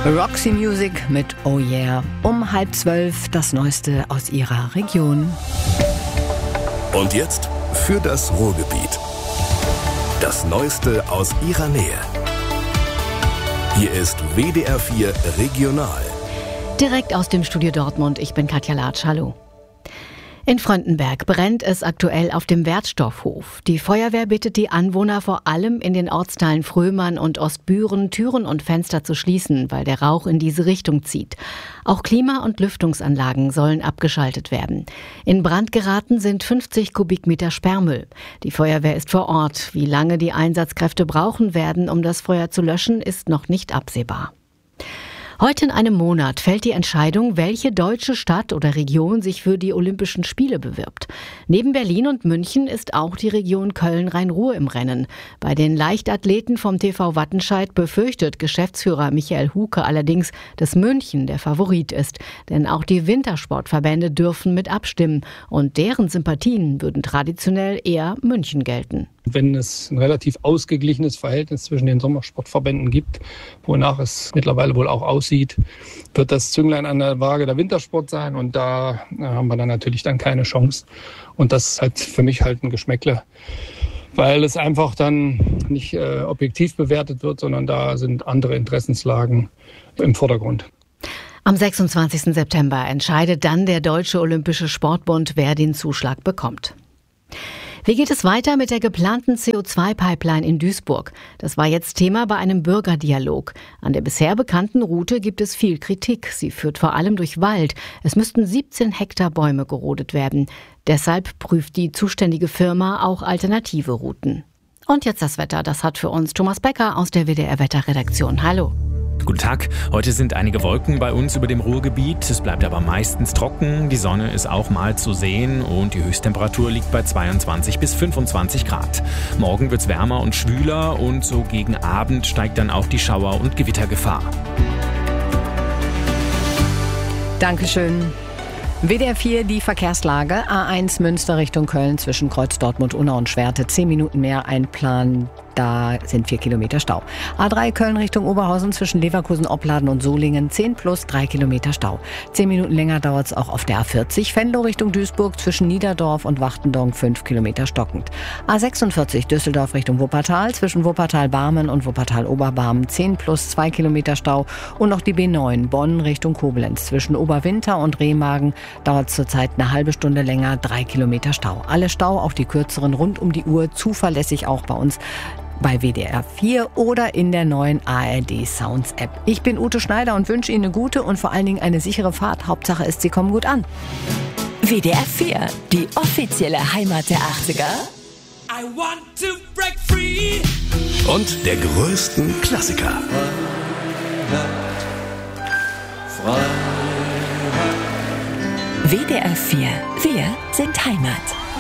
Roxy Music mit Oh Yeah. Um 11:30 das Neueste aus ihrer Region. Und jetzt für das Ruhrgebiet. Das Neueste aus ihrer Nähe. Hier ist WDR 4 Regional. Direkt aus dem Studio Dortmund, ich bin Katja Latsch, hallo. In Fröndenberg brennt es aktuell auf dem Wertstoffhof. Die Feuerwehr bittet die Anwohner vor allem in den Ortsteilen Fröhmann und Ostbüren Türen und Fenster zu schließen, weil der Rauch in diese Richtung zieht. Auch Klima- und Lüftungsanlagen sollen abgeschaltet werden. In Brand geraten sind 50 Kubikmeter Sperrmüll. Die Feuerwehr ist vor Ort. Wie lange die Einsatzkräfte brauchen werden, um das Feuer zu löschen, ist noch nicht absehbar. Heute in einem Monat fällt die Entscheidung, welche deutsche Stadt oder Region sich für die Olympischen Spiele bewirbt. Neben Berlin und München ist auch die Region Köln-Rhein-Ruhr im Rennen. Bei den Leichtathleten vom TV Wattenscheid befürchtet Geschäftsführer Michael Huke allerdings, dass München der Favorit ist. Denn auch die Wintersportverbände dürfen mit abstimmen und deren Sympathien würden traditionell eher München gelten. Wenn es ein relativ ausgeglichenes Verhältnis zwischen den Sommersportverbänden gibt, wonach es mittlerweile wohl auch aussieht, wird das Zünglein an der Waage der Wintersport sein und da haben wir dann natürlich dann keine Chance. Und das ist halt für mich halt ein Geschmäckle, weil es einfach dann nicht objektiv bewertet wird, sondern da sind andere Interessenslagen im Vordergrund. Am 26. September entscheidet dann der Deutsche Olympische Sportbund, wer den Zuschlag bekommt. Wie geht es weiter mit der geplanten CO2-Pipeline in Duisburg? Das war jetzt Thema bei einem Bürgerdialog. An der bisher bekannten Route gibt es viel Kritik. Sie führt vor allem durch Wald. Es müssten 17 Hektar Bäume gerodet werden. Deshalb prüft die zuständige Firma auch alternative Routen. Und jetzt das Wetter. Das hat für uns Thomas Becker aus der WDR-Wetterredaktion. Hallo. Guten Tag. Heute sind einige Wolken bei uns über dem Ruhrgebiet. Es bleibt aber meistens trocken. Die Sonne ist auch mal zu sehen und die Höchsttemperatur liegt bei 22 bis 25 Grad. Morgen wird's wärmer und schwüler und so gegen Abend steigt dann auch die Schauer- und Gewittergefahr. Dankeschön. WDR 4, die Verkehrslage. A1 Münster Richtung Köln zwischen Kreuz Dortmund, Unna und Schwerte. 10 Minuten mehr einplanen. Da sind 4 Kilometer Stau. A3 Köln Richtung Oberhausen zwischen Leverkusen, Opladen und Solingen. 10 plus 3 Kilometer Stau. 10 Minuten länger dauert es auch auf der A40. Venlo Richtung Duisburg zwischen Niederdorf und Wachtendorf 5 Kilometer stockend. A46 Düsseldorf Richtung Wuppertal zwischen Wuppertal-Barmen und Wuppertal-Oberbarmen. 10 plus 2 Kilometer Stau. Und noch die B9 Bonn Richtung Koblenz zwischen Oberwinter und Remagen dauert es zurzeit eine halbe Stunde länger. 3 Kilometer Stau. Alle Stau, auch die kürzeren rund um die Uhr, zuverlässig auch bei uns bei WDR 4 oder in der neuen ARD Sounds App. Ich bin Ute Schneider und wünsche Ihnen eine gute und vor allen Dingen eine sichere Fahrt. Hauptsache ist, Sie kommen gut an. WDR 4, die offizielle Heimat der 80er. I want to break free. Und der größten Klassiker. WDR 4, wir sind Heimat.